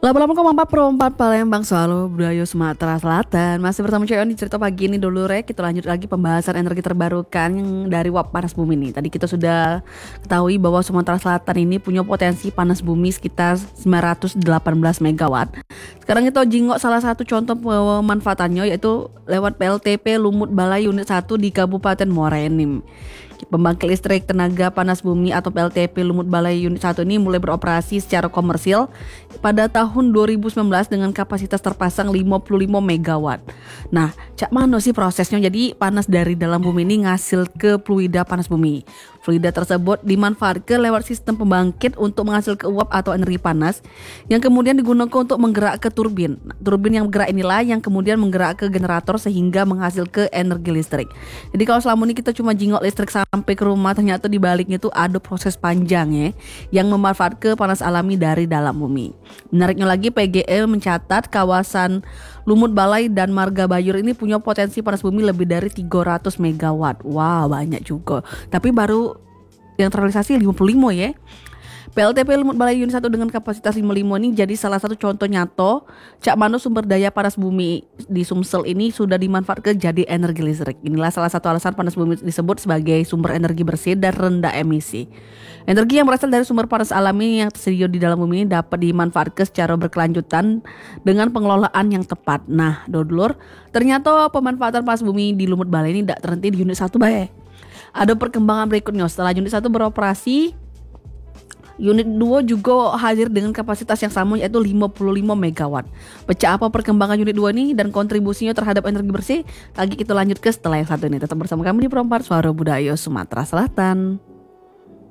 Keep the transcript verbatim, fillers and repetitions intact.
delapan puluh delapan koma empat Pro empat Palembang selalu Budaya Sumatera Selatan. Masih bersama Coyon di cerita pagi ini dulu Rek. Kita lanjut lagi pembahasan energi terbarukan yang dari uap panas bumi nih. Tadi kita sudah ketahui bahwa Sumatera Selatan ini punya potensi panas bumi sekitar sembilan ratus delapan belas megawatt. Sekarang kita jingok salah satu contoh pemanfaatannya, yaitu lewat P L T P Lumut Balai Unit satu di Kabupaten Muara Enim. Pembangkit listrik tenaga panas bumi atau P L T P Lumut Balai Unit satu ini mulai beroperasi secara komersil pada tahun dua ribu sembilan belas dengan kapasitas terpasang lima puluh lima megawatt. Nah, cak mano sih prosesnya? Jadi panas dari dalam bumi ini ngasil ke fluida panas bumi. Fluida tersebut dimanfaatkan lewat sistem pembangkit untuk menghasilkan uap atau energi panas yang kemudian digunakan untuk menggerak ke turbin. Nah, turbin yang bergerak inilah yang kemudian menggerak ke generator sehingga menghasilkan energi listrik. Jadi kalau selama ini kita cuma jingok listrik sampai ke rumah, ternyata di baliknya itu ada proses panjang ya yang memanfaatkan panas alami dari dalam bumi. Menariknya lagi, P G E mencatat kawasan Lumut Balai dan Marga Bayur ini punya potensi panas bumi lebih dari tiga ratus megawatt. Wah, banyak juga. Tapi baru yang terrealisasi lima puluh lima ya. P L T P Lumut Balai Unit satu dengan kapasitas lima puluh lima ini jadi salah satu contoh nyata cak mano sumber daya panas bumi di Sumsel ini sudah dimanfaatkan jadi energi listrik. Inilah salah satu alasan panas bumi disebut sebagai sumber energi bersih dan rendah emisi. Energi yang berasal dari sumber panas alami yang tersedia di dalam bumi ini dapat dimanfaatkan secara berkelanjutan dengan pengelolaan yang tepat. Nah, dodolur, ternyata pemanfaatan panas bumi di Lumut Balai ini tidak terhenti di unit satu bae. Ada perkembangan berikutnya. Setelah unit satu beroperasi, unit dua juga hadir dengan kapasitas yang sama, yaitu lima puluh lima megawatt. Pecah apa perkembangan unit dua ini dan kontribusinya terhadap energi bersih? Lagi kita lanjut ke setelah yang satu ini. Tetap bersama kami di Pro empat Suara Budaya Sumatera Selatan.